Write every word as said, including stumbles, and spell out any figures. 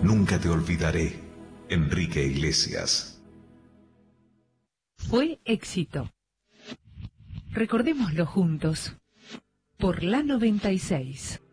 Nunca te olvidaré, Enrique Iglesias. Fue éxito. Recordémoslo juntos. Por la noventa y seis.